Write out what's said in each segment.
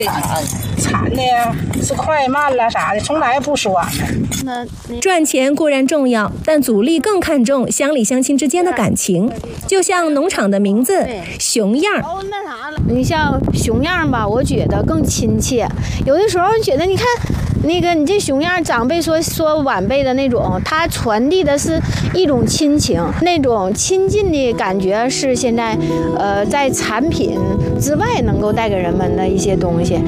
产的是快慢了啥的，从来不说。 赚钱固然重要，但祖丽更看重乡里乡亲之间的感情。就像农场的名字“熊样”。 你像熊样吧，我觉得更亲切。有的时候觉得，你看那个你这熊样，长辈说晚辈的那种，他传递的是一种亲情，那种亲近的感觉是现在在产品之外能够带给人们的一些东西。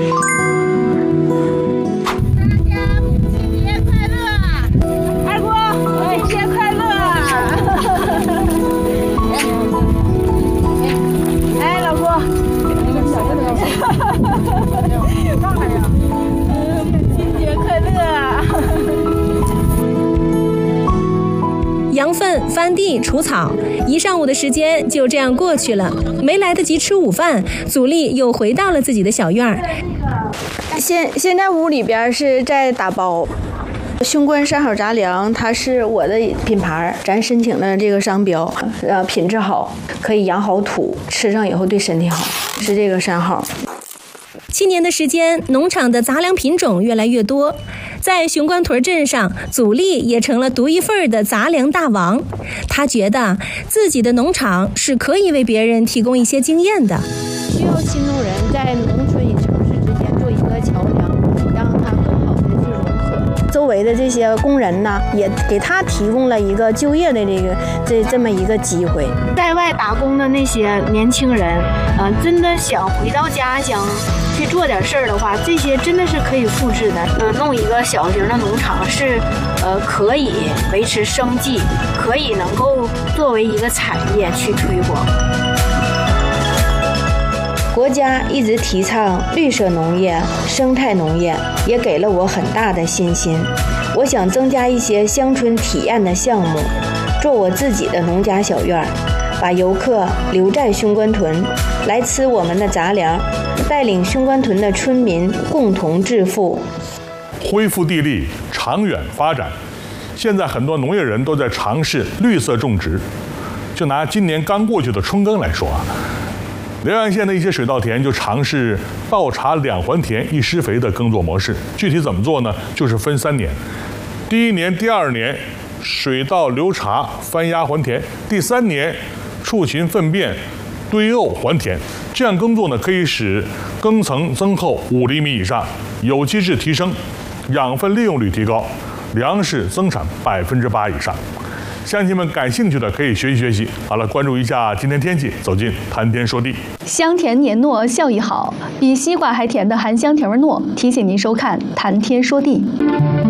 扬粪、翻地、除草，一上午的时间就这样过去了。没来得及吃午饭，祖丽又回到了自己的小院儿。 现在屋里边是在打包。雄关三好杂粮，它是我的品牌，咱申请的这个商标，品质好，可以养好土，吃上以后对身体好，是这个3号。 7年的时间，农场的杂粮品种越来越多，在熊关屯镇上，祖丽也成了独一份的杂粮大王。他觉得自己的农场是可以为别人提供一些经验的。 需要新农人在农村与城市之间做一个桥梁，让他更好的去融合。周围的这些工人呢，也给他提供了一个就业的这么一个机会。在外打工的那些年轻人，真的想回到家乡去做点事儿的话，这些真的是可以复制的。弄一个小型的农场是，可以维持生计，可以能够作为一个产业去推广。国家一直提倡绿色农业、生态农业，也给了我很大的信心。我想增加一些乡村体验的项目，做我自己的农家小院，把游客留在熊关屯，来吃我们的杂粮，带领熊关屯的村民共同致富。 恢复地力，长远发展。现在很多农业人都在尝试绿色种植。就拿今年刚过去的春耕来说啊，辽阳县的一些水稻田就尝试倒插2环田1施肥的耕作模式。具体怎么做呢？就是分3年，第1年、第2年水稻留茬翻压还田，第3年畜禽粪便堆沤还田。这样耕作呢，可以使耕层增厚5厘米以上，有机质提升，养分利用率提高，粮食增产8%以上。乡亲们感兴趣的可以学习学习。好了，关注一下今天天气，走进谈天说地。 香甜黏糯，效益好，比西瓜还甜的含香甜味糯，提醒您收看谈天说地。